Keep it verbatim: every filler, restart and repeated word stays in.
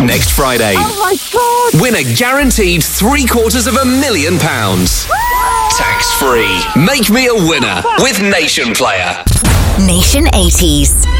next Friday. Oh my God! Win a guaranteed three quarters of a million pounds. Tax free. Make me a winner with Nation Player. Nation eighties.